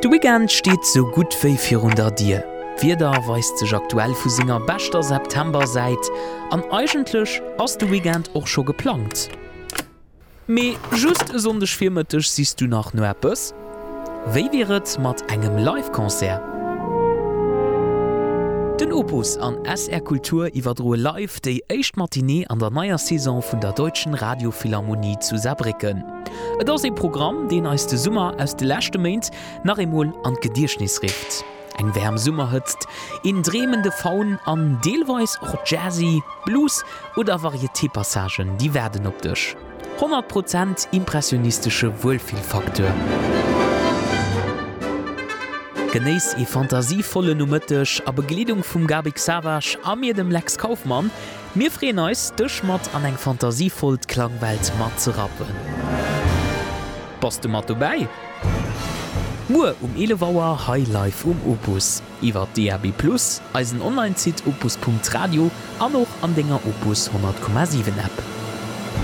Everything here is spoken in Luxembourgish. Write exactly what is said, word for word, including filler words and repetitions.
De Weekend steht so gut wie vierhundert Dir. Wieder weist sich aktuell vu Singer bester September seit, an eigentlich ass de Weekend auch schon geplant. Me just sondech firmetisch siehst du nach no Appes? Wéi wäret mat engem Live-Konzert? Den Opus an S R Kultur iwwerdroe live déi éicht Matinée an der neier Saison vun der Deutschen Radiophilharmonie zu Saarbrücken. Et ass e Programm, den als de Summer aus de lächte Meint nach emol an Gedierschnis rift. Eng wärm Summer hëtzt, in dremende Faun an deelweis och Jazzy, Blues oder Varieté-Passagen, die werden op dech. hundert Prozent impressionistische Wohlfühlfaktor. Genéis e fantasievolle Numëttech a Begliedung vum Gabi Savage a mir dem Lex Kaufmann, mir freen eus dech mat an eng fantasievoll Klangwelt mat ze rappen. Passt du mat vorbei? Mur um elewauer Highlife um Opus, iwwer D R B plus, als en Online-Zit opus punkt radio an noch an denger Opus hundert Komma sieben App.